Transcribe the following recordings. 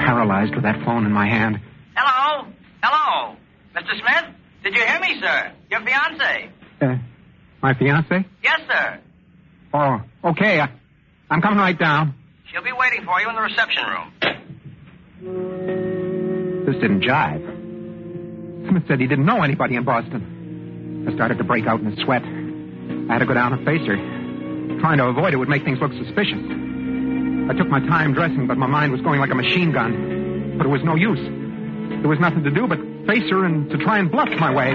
paralyzed with that phone in my hand. Hello? Hello? Mr. Smith? Did you hear me, sir? Your fiancée. My fiancée? Yes, sir. Oh, okay. I'm coming right down. She'll be waiting for you in the reception room. This didn't jive. Smith said he didn't know anybody in Boston. I started to break out in a sweat. I had to go down and face her. Trying to avoid it would make things look suspicious. I took my time dressing, but my mind was going like a machine gun. But it was no use. There was nothing to do but face her and to try and bluff my way.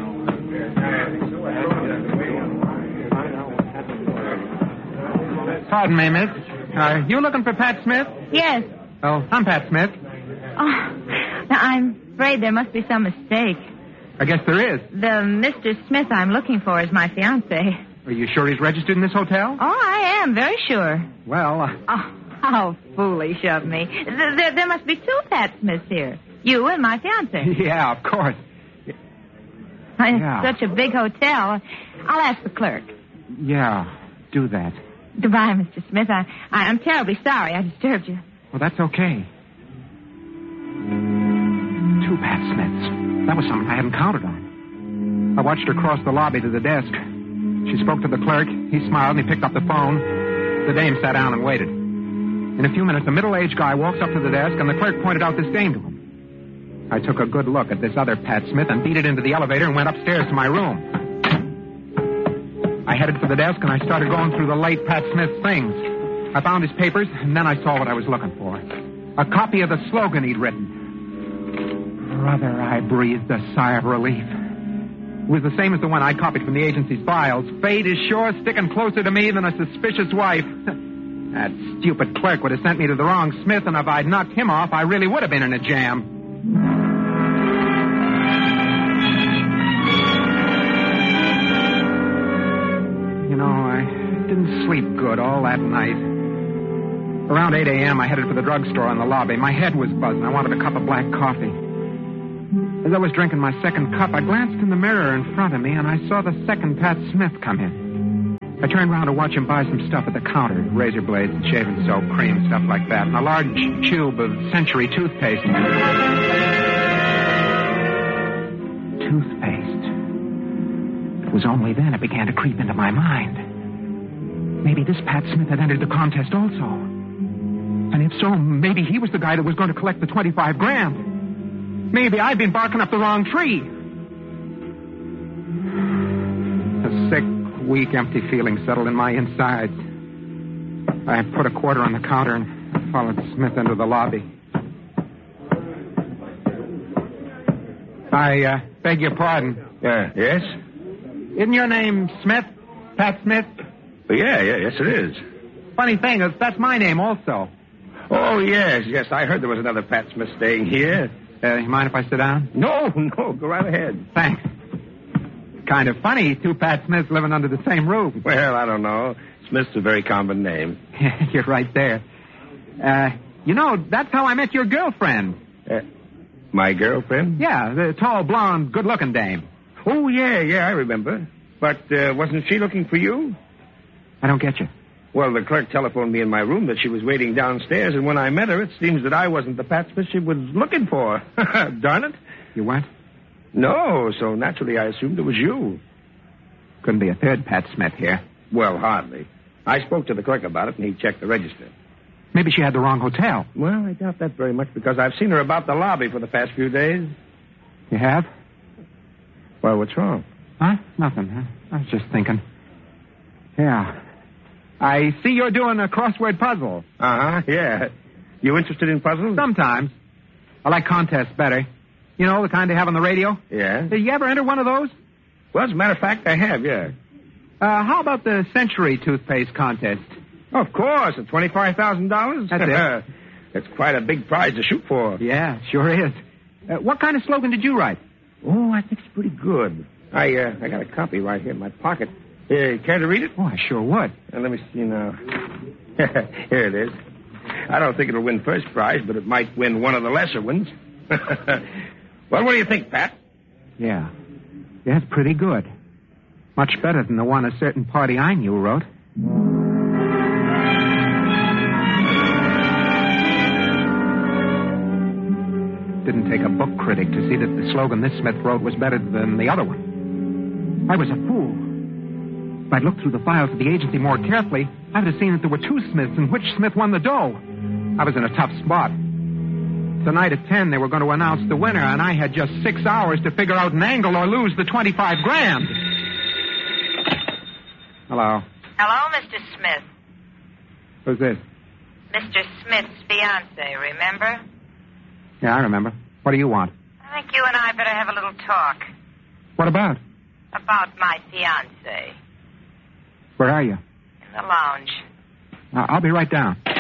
Pardon me, miss. Are you looking for Pat Smith? Yes. Oh, I'm Pat Smith. Oh, now I'm afraid there must be some mistake. I guess there is. The Mr. Smith I'm looking for is my fiancé. Are you sure he's registered in this hotel? Oh, I am, very sure. Well, Oh, how foolish of me. There must be two Pat Smiths here. You and my fiancé. Yeah, of course. It's Yeah. such a big hotel. I'll ask the clerk. Yeah, do that. Goodbye, Mr. Smith. I'm terribly sorry I disturbed you. Well, that's okay. Two Pat Smiths. That was something I hadn't counted on. I watched her cross the lobby to the desk. She spoke to the clerk. He smiled and he picked up the phone. The dame sat down and waited. In a few minutes, a middle-aged guy walks up to the desk, and the clerk pointed out this dame to him. I took a good look at this other Pat Smith and beat it into the elevator and went upstairs to my room. I headed for the desk, and I started going through the late Pat Smith things. I found his papers, and then I saw what I was looking for. A copy of the slogan he'd written. Brother, I breathed a sigh of relief. It was the same as the one I copied from the agency's files. Fate is sure sticking closer to me than a suspicious wife. That stupid clerk would have sent me to the wrong Smith, and if I'd knocked him off, I really would have been in a jam. You know, I didn't sleep good all that night. Around 8 a.m., I headed for the drugstore in the lobby. My head was buzzing. I wanted a cup of black coffee. As I was drinking my second cup, I glanced in the mirror in front of me, and I saw the second Pat Smith come in. I turned around to watch him buy some stuff at the counter, razor blades and shaving soap, cream, stuff like that, and a large tube of Century toothpaste. Toothpaste. It was only then it began to creep into my mind. Maybe this Pat Smith had entered the contest also. And if so, maybe he was the guy that was going to collect the $25,000. Maybe I'd been barking up the wrong tree. A sick, weak, empty feeling settled in my insides. I put a quarter on the counter and followed Smith into the lobby. I beg your pardon. Yes? Isn't your name Smith? Pat Smith? Yes, it is. Funny thing is, that's my name also. Oh, yes. I heard there was another Pat Smith staying here. You mind if I sit down? No, go right ahead. Thanks. Kind of funny, two Pat Smiths living under the same roof. Well, I don't know. Smith's a very common name. You're right there. You know, that's how I met your girlfriend. My girlfriend? Yeah, the tall, blonde, good-looking dame. Oh, yeah, I remember. But wasn't she looking for you? I don't get you. Well, the clerk telephoned me in my room that she was waiting downstairs, and when I met her, it seems that I wasn't the Pat Smith she was looking for. Darn it. You weren't? No, so naturally I assumed it was you. Couldn't be a third Pat Smith here. Well, hardly. I spoke to the clerk about it, and he checked the register. Maybe she had the wrong hotel. Well, I doubt that very much, because I've seen her about the lobby for the past few days. You have? Well, what's wrong? Huh? Nothing. Huh? I was just thinking. Yeah. I see you're doing a crossword puzzle. Uh-huh, yeah. You interested in puzzles? Sometimes. I like contests better. You know, the kind they have on the radio? Yeah. Did you ever enter one of those? Well, as a matter of fact, I have, yeah. How about the Century toothpaste contest? Of course, at $25,000. That's it. It's quite a big prize to shoot for. Yeah, sure is. What kind of slogan did you write? Oh, I think it's pretty good. I got a copy right here in my pocket. Care to read it? Oh, I sure would. Let me see now. Here it is. I don't think it'll win first prize, but it might win one of the lesser ones. Well, what do you think, Pat? Yeah, it's pretty good. Much better than the one a certain party I knew wrote. didn't take a book critic to see that the slogan this Smith wrote was better than the other one. I was a fool. If I'd looked through the files of the agency more carefully, I would have seen that there were two Smiths and which Smith won the dough. I was in a tough spot. Tonight at 10, they were going to announce the winner, and I had just 6 hours to figure out an angle or lose the 25 grand. Hello. Hello, Mr. Smith. Who's this? Mr. Smith's fiance, remember? Yeah, I remember. What do you want? I think you and I better have a little talk. What about? About my fiance. Where are you? In the lounge. I'll be right down.